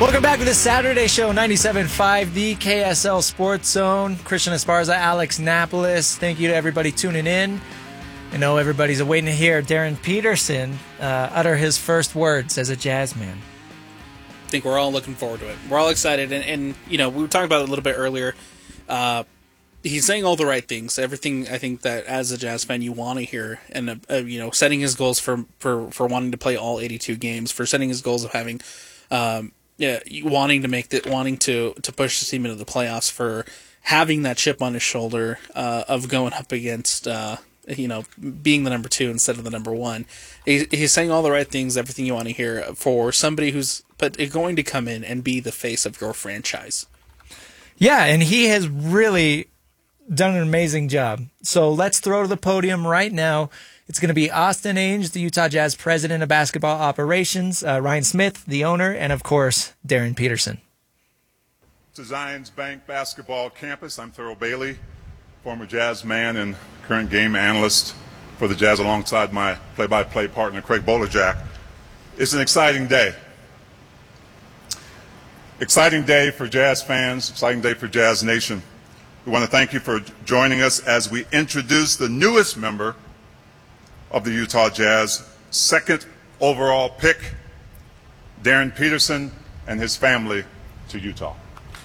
Welcome back to the Saturday Show, 97.5, the KSL Sports Zone. Christian Esparza, Alex Napolis. Thank you to everybody tuning in. I know everybody's waiting to hear Darren Peterson utter his first words as a Jazz man. I think we're all looking forward to it. We're all excited, and you know, we were talking about it a little bit earlier. He's saying all the right things. Everything I think that as a Jazz fan you want to hear, and you know, setting his goals for wanting to play all 82 games, for setting his goals of having. Wanting to push the team into the playoffs, for having that chip on his shoulder of going up against being the number 2 instead of the number 1. He's saying all the right things, everything you want to hear for somebody who's going to come in and be the face of your franchise. Yeah, and he has really done an amazing job. So let's throw to the podium right now. It's going to be Austin Ainge, the Utah Jazz president of basketball operations, Ryan Smith, the owner, and, of course, Darren Peterson. To Zions Bank Basketball Campus, I'm Thurl Bailey, former Jazz man and current game analyst for the Jazz alongside my play-by-play partner, Craig Bolerjack. It's an exciting day. Exciting day for Jazz fans, exciting day for Jazz Nation. We want to thank you for joining us as we introduce the newest member of the Utah Jazz, second overall pick, Darren Peterson and his family to Utah.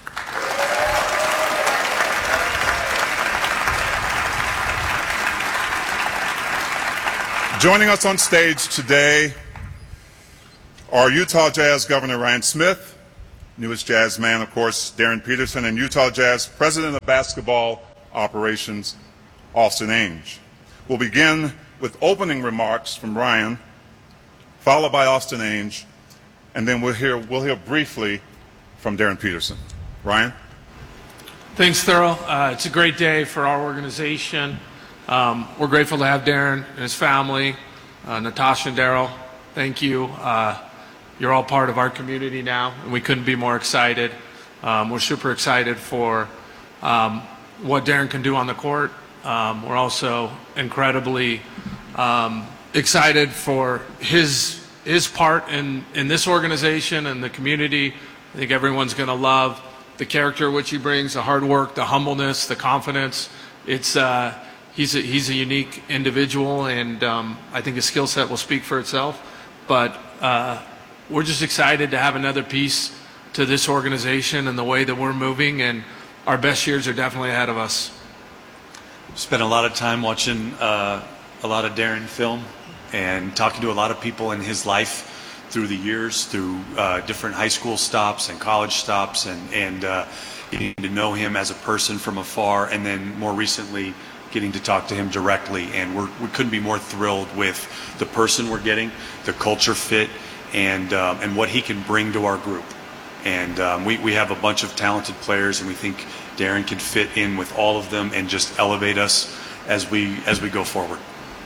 Joining us on stage today are Utah Jazz Governor Ryan Smith, newest Jazz man, of course, Darren Peterson, and Utah Jazz President of Basketball Operations, Austin Ainge. We'll begin with opening remarks from Ryan, followed by Austin Ainge, and then we'll hear briefly from Darren Peterson. Ryan? Thanks, Thurl. It's a great day for our organization. We're grateful to have Darren and his family, Natasha and Daryl. Thank you. You're all part of our community now, and we couldn't be more excited. We're super excited for what Darren can do on the court. We're also incredibly excited for his part in this organization and the community. I think everyone's going to love the character which he brings, the hard work, the humbleness, the confidence. He's a unique individual, and I think his skill set will speak for itself. But we're just excited to have another piece to this organization and the way that we're moving, and our best years are definitely ahead of us. Spent a lot of time watching a lot of Darren film and talking to a lot of people in his life through the years, through different high school stops and college stops, and getting to know him as a person from afar, and then more recently getting to talk to him directly. And we couldn't be more thrilled with the person we're getting, the culture fit, and what he can bring to our group. And we have a bunch of talented players, and we think Darren can fit in with all of them and just elevate us as we go forward.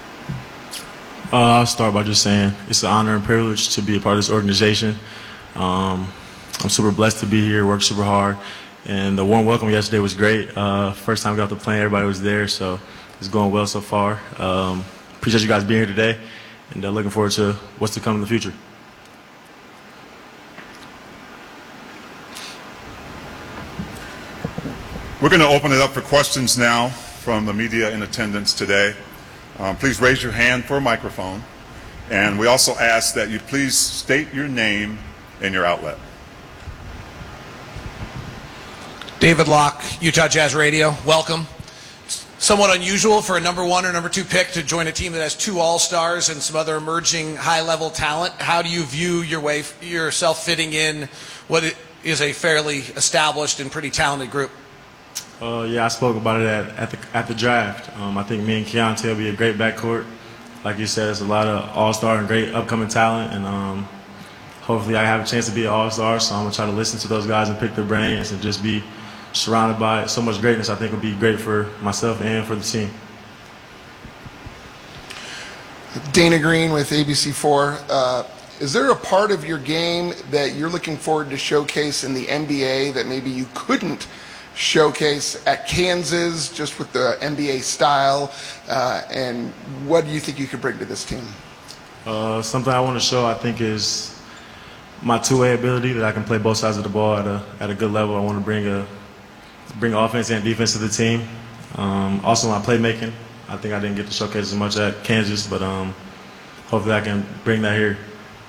I'll start by just saying it's an honor and privilege to be a part of this organization. I'm super blessed to be here, worked super hard, and the warm welcome yesterday was great. First time I got off the plane, everybody was there, so it's going well so far. Appreciate you guys being here today, and looking forward to what's to come in the future. We're going to open it up for questions now from the media in attendance today. Please raise your hand for a microphone. And we also ask that you please state your name and your outlet. David Locke, Utah Jazz Radio. Welcome. Somewhat unusual for a number 1 or number 2 pick to join a team that has 2 All-Stars and some other emerging high-level talent. How do you view yourself fitting in what is a fairly established and pretty talented group? Yeah, I spoke about it at the draft. I think me and Keontae will be a great backcourt. Like you said, there's a lot of all-star and great upcoming talent, and hopefully I have a chance to be an all-star, so I'm going to try to listen to those guys and pick their brains and just be surrounded by so much greatness. I think will be great for myself and for the team. Dana Green with ABC4. Is there a part of your game that you're looking forward to showcase in the NBA that maybe you couldn't showcase at Kansas, just with the NBA style, and what do you think you could bring to this team? Something I want to show, I think, is my two-way ability, that I can play both sides of the ball at a good level. I want to bring offense and defense to the team. Also my playmaking. I think I didn't get to showcase as much at Kansas, but hopefully I can bring that here.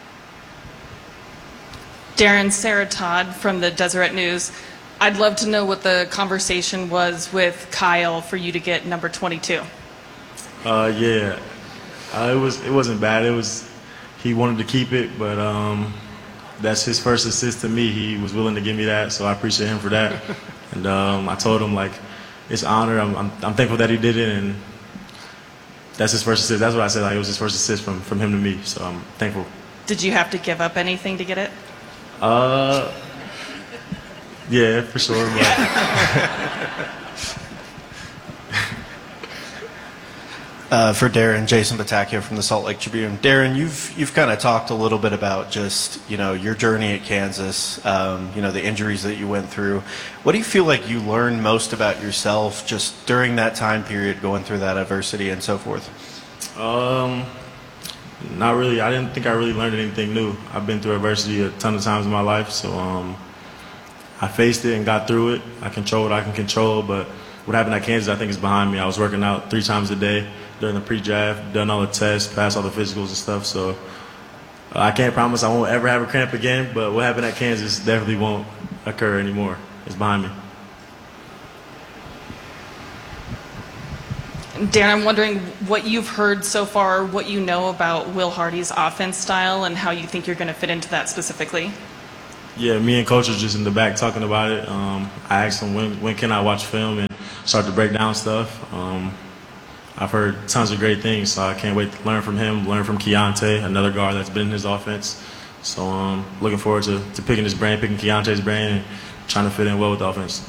Darren, Sarah Todd from the Deseret News. I'd love to know what the conversation was with Kyle for you to get number 22. It wasn't bad. He wanted to keep it, but that's his first assist to me. He was willing to give me that, so I appreciate him for that. And I told him, like, it's an honor. I'm thankful that he did it, and that's his first assist. That's what I said. Like, it was his first assist from him to me, so I'm thankful. Did you have to give up anything to get it? Yeah, for sure. For Darren, Jason Batacchio from the Salt Lake Tribune. Darren, you've kind of talked a little bit about just, your journey at Kansas, the injuries that you went through. What do you feel like you learned most about yourself just during that time period, going through that adversity and so forth? Not really. I didn't think I really learned anything new. I've been through adversity a ton of times in my life, so I faced it and got through it. I control what I can control, but what happened at Kansas I think is behind me. I was working out 3 times a day during the pre-draft, done all the tests, passed all the physicals and stuff, so I can't promise I won't ever have a cramp again, but what happened at Kansas definitely won't occur anymore. It's behind me. Darren, I'm wondering what you've heard so far, what you know about Will Hardy's offense style, and how you think you're going to fit into that specifically. Yeah, me and Coach are just in the back talking about it. I asked him when can I watch film and start to break down stuff. I've heard tons of great things, so I can't wait to learn from him, learn from Keontae, another guard that's been in his offense. So looking forward to picking his brain, picking Keontae's brain, and trying to fit in well with the offense.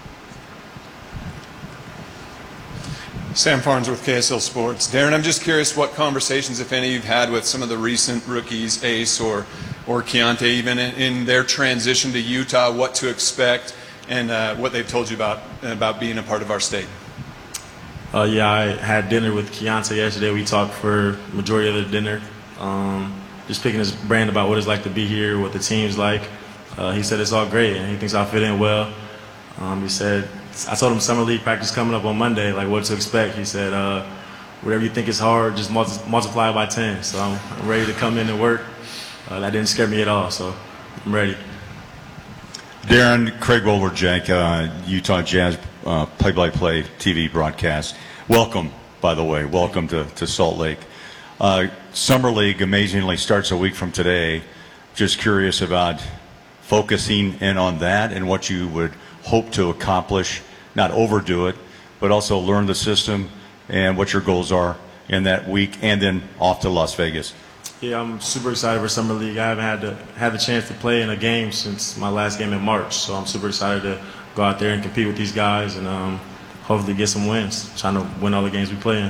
Sam Farns with KSL Sports. Darren, I'm just curious what conversations, if any, you've had with some of the recent rookies, Ace or Keontae, even in their transition to Utah, what to expect, and what they've told you about being a part of our state. Yeah, I had dinner with Keontae yesterday. We talked for the majority of the dinner, just picking his brain about what it's like to be here, what the team's like. He said it's all great, and he thinks I'll fit in well. He said, I told him Summer League practice coming up on Monday, like what to expect. He said, whatever you think is hard, just multiply it by 10. So I'm ready to come in and work. That didn't scare me at all, so I'm ready. Darren, Craig Wolverjank, Utah Jazz play-by-play TV broadcast. Welcome, by the way. Welcome to Salt Lake. Summer League amazingly starts a week from today. Just curious about focusing in on that and what you would hope to accomplish, not overdo it, but also learn the system and what your goals are in that week, and then off to Las Vegas. Yeah, I'm super excited for Summer League. I haven't had the chance to play in a game since my last game in March, so I'm super excited to go out there and compete with these guys and hopefully get some wins, trying to win all the games we play in.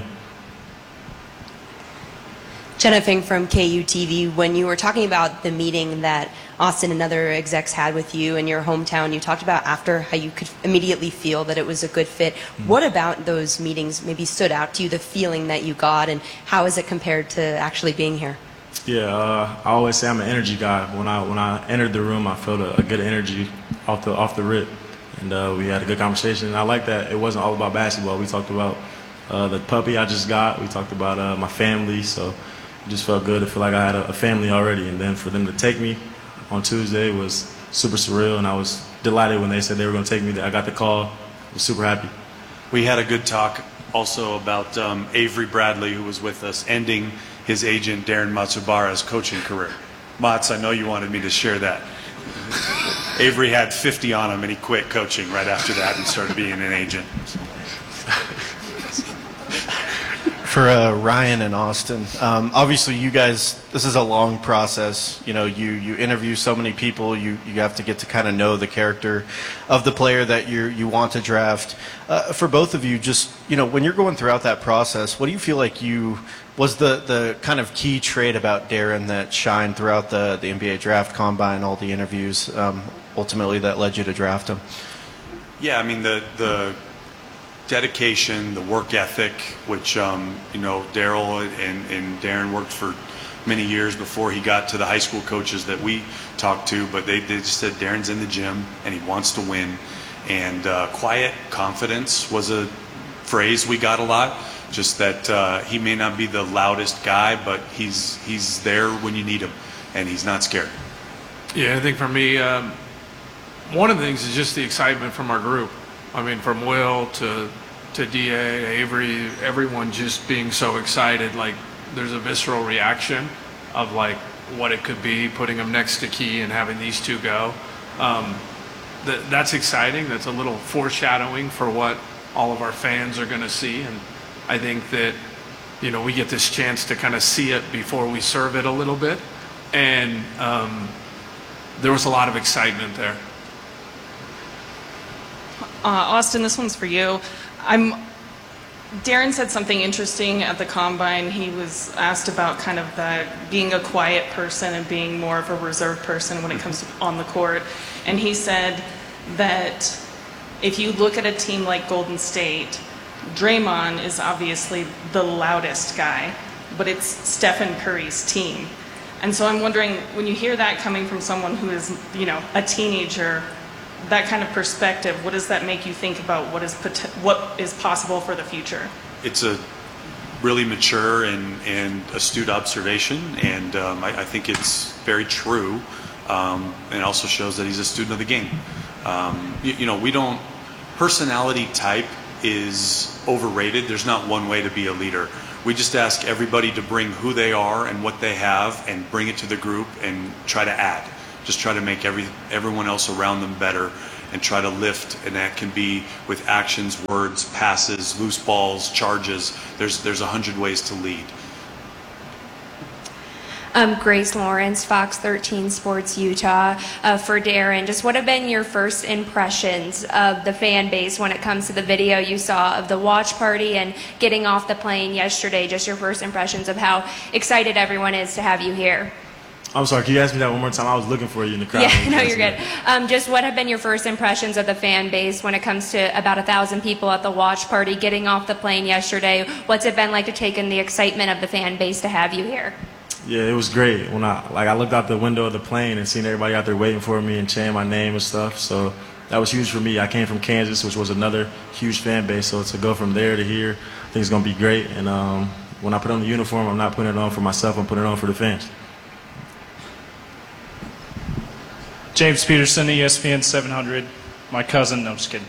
Jenna Fink from KUTV. When you were talking about the meeting that Austin and other execs had with you in your hometown, you talked about after how you could immediately feel that it was a good fit. What about those meetings maybe stood out to you, the feeling that you got, and how is it compared to actually being here? Yeah, I always say I'm an energy guy. When I entered the room, I felt a good energy off the rip, and we had a good conversation. And I like that it wasn't all about basketball. We talked about the puppy I just got. We talked about my family, so it just felt good to feel like I had a family already. And then for them to take me on Tuesday was super surreal, and I was delighted when they said they were going to take me. I got the call. I was super happy. We had a good talk also about Avery Bradley, who was with us, ending his agent Darren Matsubara's coaching career. Mats, I know you wanted me to share that. Avery had 50 on him, and he quit coaching right after that and started being an agent. For Ryan and Austin, obviously you guys, this is a long process. You interview so many people. You have to get to kind of know the character of the player that you want to draft. For both of you, just when you're going throughout that process, what do you feel like was the kind of key trait about Darren that shined throughout the NBA draft combine, all the interviews, ultimately that led you to draft him? Yeah, I mean the dedication, the work ethic, which Daryl and Darren worked for many years before he got to the high school coaches that we talked to, but they just said Darren's in the gym and he wants to win. And quiet confidence was a phrase we got a lot, just that he may not be the loudest guy, but he's there when you need him, and he's not scared. Yeah, I think for me, one of the things is just the excitement from our group. I mean, from Will to DA, Avery, everyone just being so excited. Like, there's a visceral reaction of like what it could be, putting him next to Key and having these two go. That's exciting. That's a little foreshadowing for what all of our fans are going to see. And I think that, you know, we get this chance to kind of see it before we serve it a little bit. And there was a lot of excitement there. Austin, this one's for you. Darren said something interesting at the Combine. He was asked about kind of being a quiet person and being more of a reserved person when it comes to on the court. And he said that if you look at a team like Golden State, Draymond is obviously the loudest guy, but it's Stephen Curry's team. And so I'm wondering, when you hear that coming from someone who is, you know, a teenager, that kind of perspective, what does that make you think about what is possible for the future? It's a really mature and astute observation, and I think it's very true, and it also shows that he's a student of the game. You know, we don't, personality type is overrated. There's not one way to be a leader. We just ask everybody to bring who they are and what they have and bring it to the group and try to add. Just try to make everyone else around them better and try to lift, and that can be with actions, words, passes, loose balls, charges. There's 100 ways to lead. Grace Lawrence, Fox 13 Sports Utah. For Darren, just what have been your first impressions of the fan base when it comes to the video you saw of the watch party and getting off the plane yesterday? Just your first impressions of how excited everyone is to have you here. I'm sorry, can you ask me that one more time? I was looking for you in the crowd. Yeah, no, you're good. Just what have been your first impressions of the fan base when it comes to about 1,000 people at the watch party, getting off the plane yesterday? What's it been like to take in the excitement of the fan base to have you here? Yeah, it was great. When I looked out the window of the plane and seen everybody out there waiting for me and chanting my name and stuff. So that was huge for me. I came from Kansas, which was another huge fan base. So to go from there to here, I think it's going to be great. And when I put on the uniform, I'm not putting it on for myself. I'm putting it on for the fans. James Peterson, ESPN 700. My cousin. No, I'm just kidding.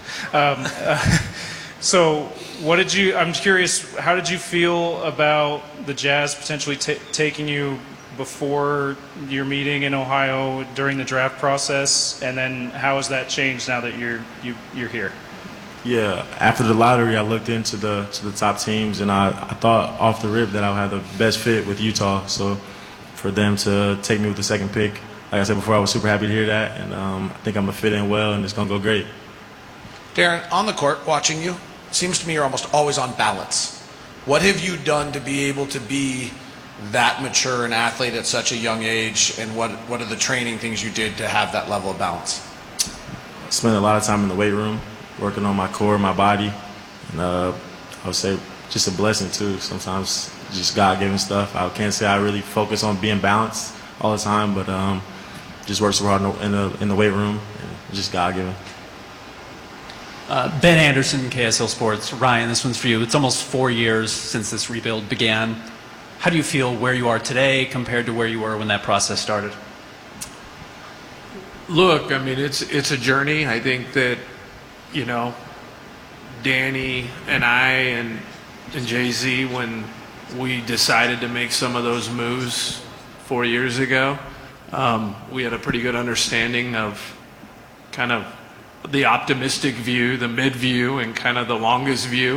So I'm curious, how did you feel about the Jazz potentially taking you before your meeting in Ohio during the draft process, and then how has that changed now that you're here? Yeah, after the lottery, I looked into the top teams, and I thought off the rip that I would have the best fit with Utah. So for them to take me with the second pick, like I said before, I was super happy to hear that, and I think I'm going to fit in well, and it's going to go great. Darren, on the court, watching you, it seems to me you're almost always on balance. What have you done to be able to be that mature an athlete at such a young age, and what are the training things you did to have that level of balance? I spent a lot of time in the weight room, working on my core, my body, and I would say just a blessing too. Sometimes just God-given stuff. I can't say I really focus on being balanced all the time, but just work so hard in the weight room, and just God-given. Ben Anderson, KSL Sports. Ryan, this one's for you. It's almost 4 years since this rebuild began. How do you feel where you are today compared to where you were when that process started? Look, I mean, it's a journey. I think that, you know, Danny and I and Jay-Z, when we decided to make some of those moves 4 years ago, we had a pretty good understanding of kind of the optimistic view, the mid view, and kind of the longest view.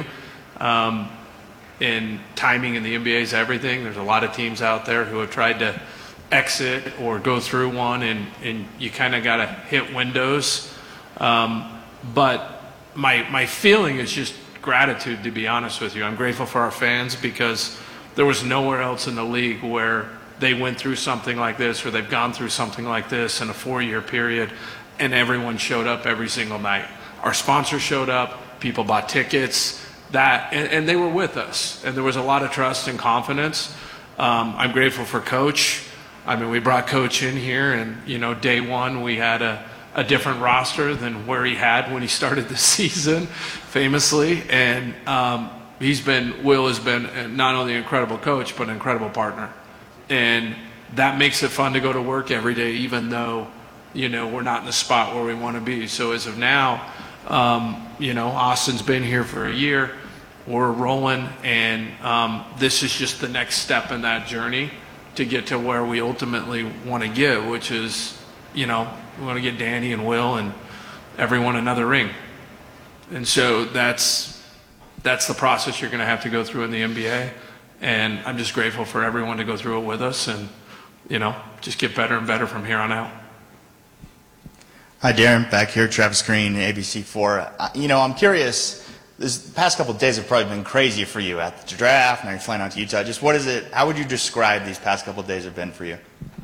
And timing in the NBA is everything. There's a lot of teams out there who have tried to exit or go through one, and you kind of got to hit windows. But my feeling is just gratitude, to be honest with you. I'm grateful for our fans because there was nowhere else in the league where they went through something like this, or they've gone through something like this in a 4-year period, and everyone showed up every single night. Our sponsors showed up, people bought tickets, and they were with us, and there was a lot of trust and confidence. I'm grateful for Coach. I mean, we brought Coach in here, and day one we had a different roster than where he had when he started the season, famously. And Will has been not only an incredible coach, but an incredible partner. And that makes it fun to go to work every day, even though, we're not in the spot where we want to be. So as of now, Austin's been here for a year. We're rolling, and this is just the next step in that journey to get to where we ultimately want to get, which is, we want to get Danny and Will and everyone another ring. And so that's the process you're going to have to go through in the NBA. And I'm just grateful for everyone to go through it with us and, just get better and better from here on out. Hi, Darren. Back here, Travis Green, ABC4. I'm curious. The past couple of days have probably been crazy for you at the draft. Now you're flying out to Utah. Just how would you describe these past couple of days have been for you?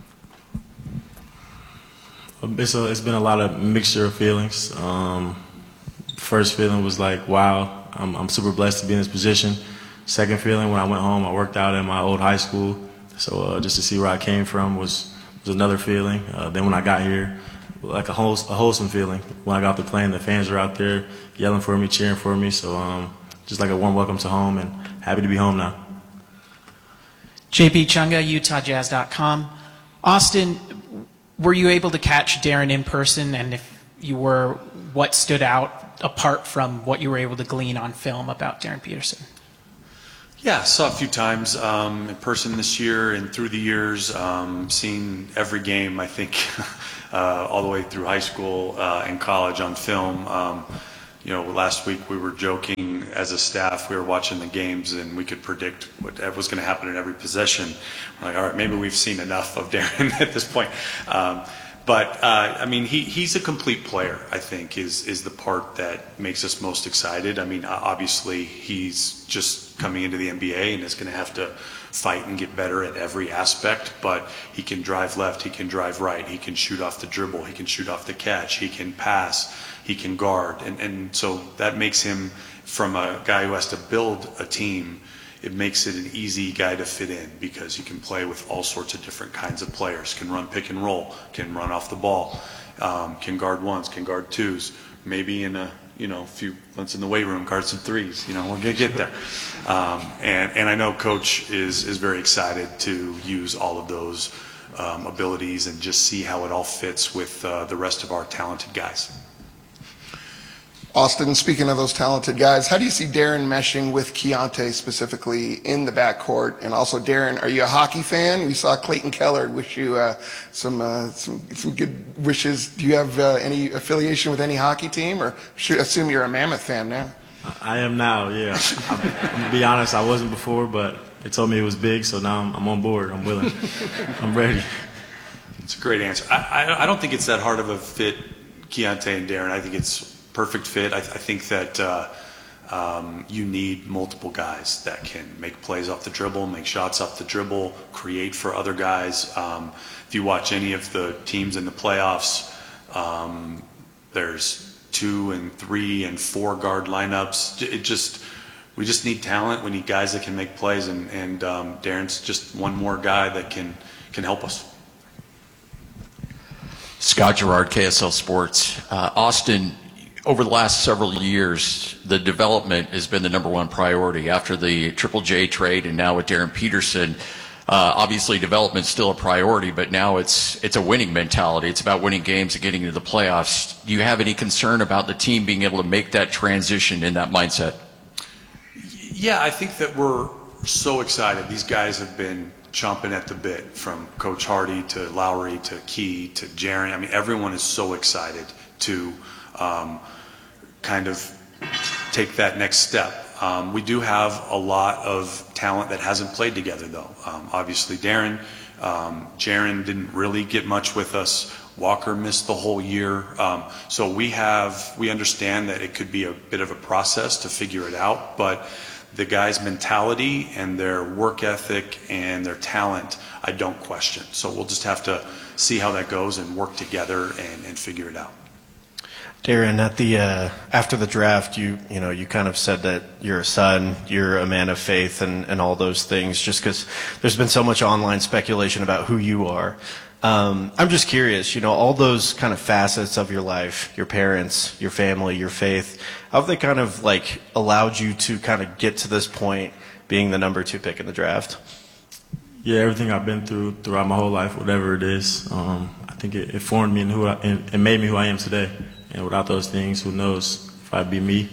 It's been a lot of mixture of feelings. First feeling was like, wow, I'm super blessed to be in this position. Second feeling, when I went home, I worked out at my old high school. So just to see where I came from was another feeling. Then when I got here, like a wholesome feeling. When I got off the plane, the fans were out there yelling for me, cheering for me. So just like a warm welcome to home, and happy to be home now. JP Chunga, UtahJazz.com. Austin, were you able to catch Darren in person? And if you were, what stood out apart from what you were able to glean on film about Darren Peterson? Yeah, I saw a few times in person this year and through the years, seen every game, I think, all the way through high school and college on film. Last week we were joking as a staff, we were watching the games and we could predict what was going to happen in every possession. We're like, all right, maybe we've seen enough of Darren at this point. He's a complete player, I think, is the part that makes us most excited. I mean, obviously he's just coming into the NBA and is going to have to fight and get better at every aspect, but he can drive left, he can drive right, he can shoot off the dribble, he can shoot off the catch, he can pass, he can guard. And so that makes him, from a guy who has to build a team, it makes it an easy guy to fit in because he can play with all sorts of different kinds of players, can run pick and roll, can run off the ball, can guard ones, can guard twos, maybe in a few months in the weight room, guard some threes. We're going to get there. And I know Coach is very excited to use all of those abilities and just see how it all fits with the rest of our talented guys. Austin, speaking of those talented guys, how do you see Darren meshing with Keontae specifically in the backcourt? And also, Darren, are you a hockey fan? We saw Clayton Keller wish you some good wishes. Do you have any affiliation with any hockey team, or should assume you're a Mammoth fan now? I am now, yeah. I'm going to be honest, I wasn't before, but they told me it was big, so now I'm on board. I'm willing. I'm ready. It's a great answer. I don't think it's that hard of a fit, Keontae and Darren. I think it's perfect fit. I think that you need multiple guys that can make plays off the dribble, make shots off the dribble, create for other guys. If you watch any of the teams in the playoffs, there's 2 and 3 and 4 guard lineups. We just need talent. We need guys that can make plays, and Darren's just one more guy that can help us. Scott Gerard, KSL Sports. Austin, over the last several years, the development has been the #1 priority. After the Triple J trade and now with Darren Peterson, obviously development's still a priority, but now it's a winning mentality. It's about winning games and getting into the playoffs. Do you have any concern about the team being able to make that transition in that mindset? Yeah, I think that we're so excited. These guys have been chomping at the bit, from Coach Hardy to Lowry to Key to Jaren. I mean, everyone is so excited to kind of take that next step. We do have a lot of talent that hasn't played together, though. Obviously, Darren, Jaren didn't really get much with us. Walker missed the whole year. So we understand that it could be a bit of a process to figure it out, but the guys' mentality and their work ethic and their talent, I don't question. So we'll just have to see how that goes and work together and figure it out. Darren, at the after the draft, you kind of said that you're a son, you're a man of faith, and all those things. Just because there's been so much online speculation about who you are, I'm just curious. All those kind of facets of your life, your parents, your family, your faith, how have they kind of like allowed you to kind of get to this point, being the number 2 pick in the draft? Yeah, everything I've been through throughout my whole life, whatever it is, I think it formed me and made me who I am today. And without those things, who knows if I'd be me.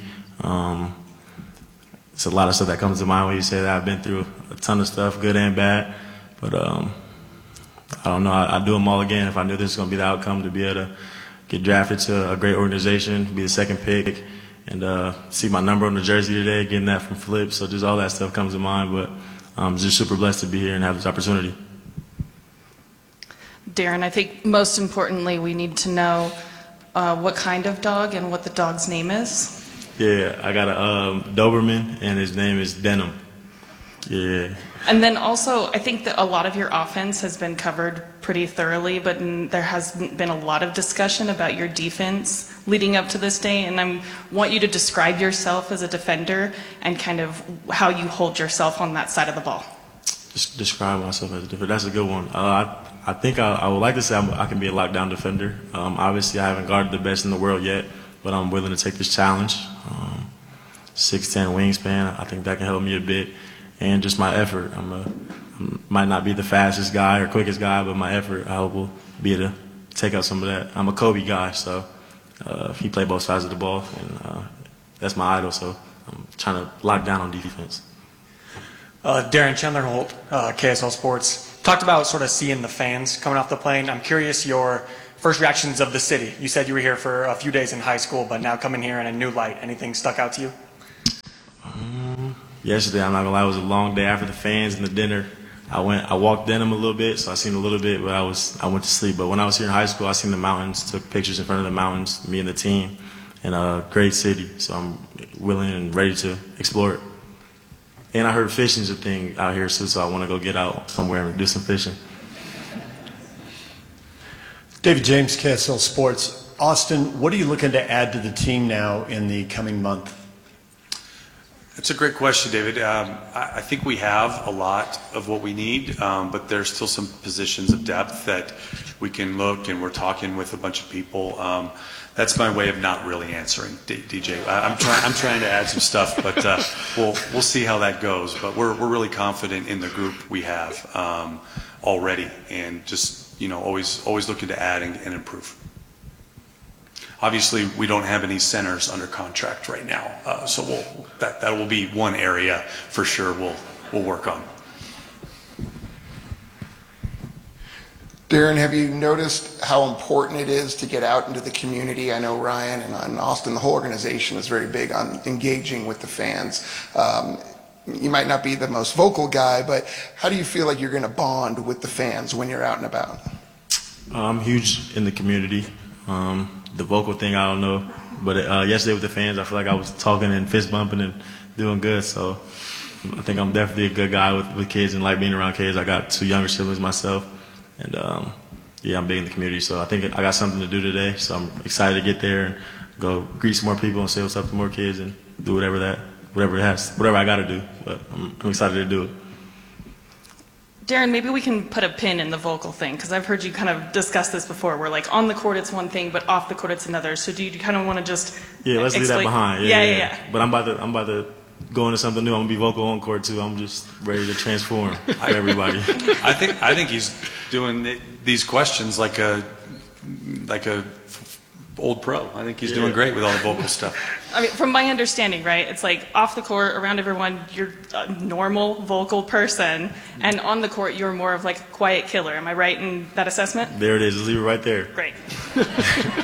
It's a lot of stuff that comes to mind when you say that. I've been through a ton of stuff, good and bad. But I don't know. I'd do them all again if I knew this was going to be the outcome, to be able to get drafted to a great organization, be the 2nd pick, and see my number on the jersey today, getting that from Flip. So just all that stuff comes to mind. But I'm just super blessed to be here and have this opportunity. Darren, I think most importantly, we need to know what kind of dog and what the dog's name is. Yeah, I got a Doberman, and his name is Denim. Yeah. And then also, I think that a lot of your offense has been covered pretty thoroughly, but there has been a lot of discussion about your defense leading up to this day, and I want you to describe yourself as a defender and kind of how you hold yourself on that side of the ball. Just describe myself as a defender. That's a good one. I think I would like to say I can be a lockdown defender. Obviously, I haven't guarded the best in the world yet, but I'm willing to take this challenge. 6'10" wingspan, I think that can help me a bit. And just my effort. Might not be the fastest guy or quickest guy, but my effort, I hope, will be able to take out some of that. I'm a Kobe guy, so he played both sides of the ball, and that's my idol, so I'm trying to lock down on defense. Darren Chandler Holt, KSL Sports, talked about sort of seeing the fans coming off the plane. I'm curious your first reactions of the city. You said you were here for a few days in high school, but now coming here in a new light. Anything stuck out to you? Yesterday, I'm not gonna lie, it was a long day after the fans and the dinner. I walked Denham a little bit, so I seen a little bit, but I went to sleep. But when I was here in high school, I seen the mountains, took pictures in front of the mountains, me and the team, and a great city. So I'm willing and ready to explore it. And I heard fishing's a thing out here too, so I want to go get out somewhere and do some fishing. David James, KSL Sports. Austin, what are you looking to add to the team now in the coming month? It's a great question, David. I think we have a lot of what we need, but there's still some positions of depth that we can look, and we're talking with a bunch of people. That's my way of not really answering, DJ. I'm trying to add some stuff, but we'll see how that goes. But we're really confident in the group we have already, and just always looking to add and improve. Obviously, we don't have any centers under contract right now, so that will be one area for sure we'll work on. Darren, have you noticed how important it is to get out into the community? I know Ryan and Austin, the whole organization is very big on engaging with the fans. You might not be the most vocal guy, but how do you feel like you're going to bond with the fans when you're out and about? I'm huge in the community. The vocal thing, I don't know. But yesterday with the fans, I feel like I was talking and fist bumping and doing good. So I think I'm definitely a good guy with kids and like being around kids. I got 2 younger siblings myself. And yeah, I'm big in the community. So I think I got something to do today. So I'm excited to get there and go greet some more people and say what's up to more kids and do whatever I got to do. But I'm excited to do it. Darren, maybe we can put a pin in the vocal thing, because I've heard you kind of discuss this before, where like on the court it's one thing, but off the court it's another. So do you kind of want to just let's leave that behind. Yeah. But I'm about to go into something new. I'm gonna be vocal on court too. I'm just ready to transform for everybody. I think he's doing these questions like a old pro. I think he's doing great with all the vocal stuff. I mean, from my understanding, right, it's like off the court, around everyone, you're a normal vocal person, and on the court, you're more of like a quiet killer. Am I right in that assessment? There it is. Just leave it right there. Great.